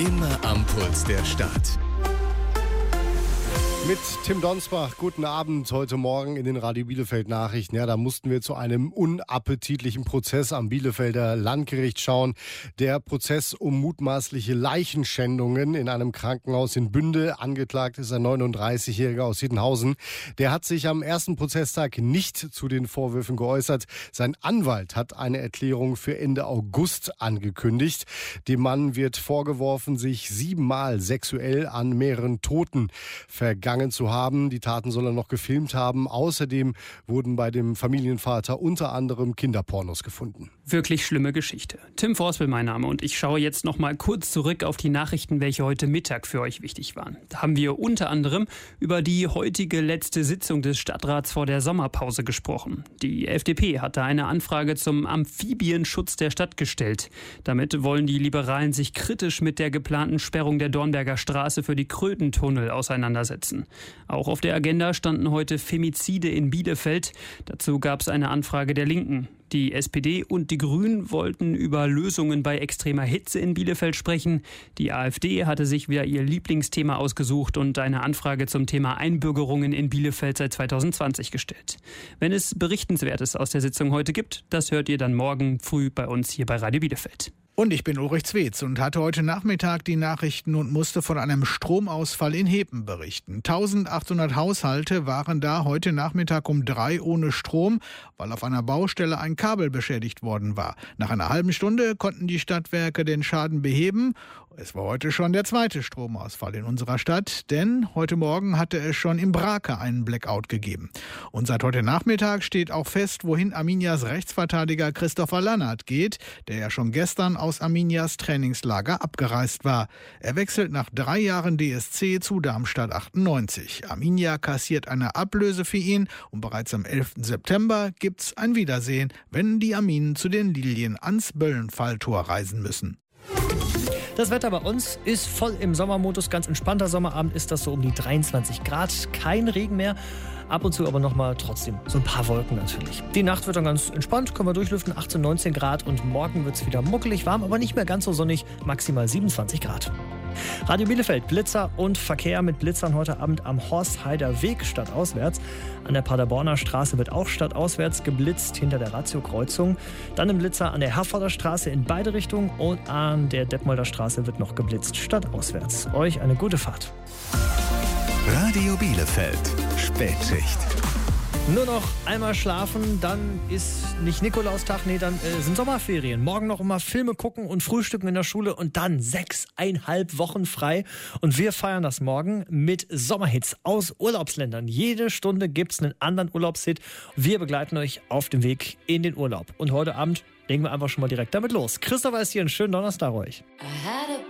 Immer am Puls der Stadt. Mit Tim Donsbach, guten Abend heute Morgen in den Radio Bielefeld Nachrichten. Ja, da mussten wir zu einem unappetitlichen Prozess am Bielefelder Landgericht schauen. Der Prozess um mutmaßliche Leichenschändungen in einem Krankenhaus in Bünde. Angeklagt ist ein 39-Jähriger aus Siedenhausen. Der hat sich am ersten Prozesstag nicht zu den Vorwürfen geäußert. Sein Anwalt hat eine Erklärung für Ende August angekündigt. Dem Mann wird vorgeworfen, sich 7-mal sexuell an mehreren Toten vergangen zu haben. Die Taten soll er noch gefilmt haben. Außerdem wurden bei dem Familienvater unter anderem Kinderpornos gefunden. Wirklich schlimme Geschichte. Tim Forspel mein Name und ich schaue jetzt noch mal kurz zurück auf die Nachrichten, welche heute Mittag für euch wichtig waren. Da haben wir unter anderem über die heutige letzte Sitzung des Stadtrats vor der Sommerpause gesprochen. Die FDP hatte eine Anfrage zum Amphibienschutz der Stadt gestellt. Damit wollen die Liberalen sich kritisch mit der geplanten Sperrung der Dornberger Straße für die Krötentunnel auseinandersetzen. Auch auf der Agenda standen heute Femizide in Bielefeld. Dazu gab es eine Anfrage der Linken. Die SPD und die Grünen wollten über Lösungen bei extremer Hitze in Bielefeld sprechen. Die AfD hatte sich wieder ihr Lieblingsthema ausgesucht und eine Anfrage zum Thema Einbürgerungen in Bielefeld seit 2020 gestellt. Wenn es Berichtenswertes aus der Sitzung heute gibt, das hört ihr dann morgen früh bei uns hier bei Radio Bielefeld. Und ich bin Ulrich Zwetz und hatte heute Nachmittag die Nachrichten und musste von einem Stromausfall in Hepen berichten. 1800 Haushalte waren da heute Nachmittag um 3 ohne Strom, weil auf einer Baustelle ein Kabel beschädigt worden war. Nach einer halben Stunde konnten die Stadtwerke den Schaden beheben. Es war heute schon der zweite Stromausfall in unserer Stadt, denn heute Morgen hatte es schon im Brake einen Blackout gegeben. Und seit heute Nachmittag steht auch fest, wohin Arminias Rechtsverteidiger Christopher Lannert geht, der ja schon gestern aus Arminias Trainingslager abgereist war. Er wechselt nach 3 Jahren DSC zu Darmstadt 98. Arminia kassiert eine Ablöse für ihn und bereits am 11. September gibt's ein Wiedersehen, wenn die Arminen zu den Lilien ans Böllenfalltor reisen müssen. Das Wetter bei uns ist voll im Sommermodus. Ganz entspannter Sommerabend ist das so um die 23 Grad. Kein Regen mehr. Ab und zu aber nochmal trotzdem so ein paar Wolken natürlich. Die Nacht wird dann ganz entspannt, können wir durchlüften, 18, 19 Grad und morgen wird es wieder muckelig warm, aber nicht mehr ganz so sonnig, maximal 27 Grad. Radio Bielefeld, Blitzer und Verkehr mit Blitzern heute Abend am Horstheider Weg stadtauswärts. An der Paderborner Straße wird auch stadtauswärts geblitzt hinter der Ratio-Kreuzung. Dann im Blitzer an der Herforder Straße in beide Richtungen und an der Detmolder Straße wird noch geblitzt stadtauswärts. Euch eine gute Fahrt. Radio Bielefeld, Spätschicht. Nur noch einmal schlafen, dann ist nicht Nikolaustag, nee, dann sind Sommerferien. Morgen noch mal Filme gucken und frühstücken in der Schule und dann 6,5 Wochen frei. Und wir feiern das morgen mit Sommerhits aus Urlaubsländern. Jede Stunde gibt's einen anderen Urlaubshit. Wir begleiten euch auf dem Weg in den Urlaub. Und heute Abend legen wir einfach schon mal direkt damit los. Christopher ist hier, einen schönen Donnerstag euch.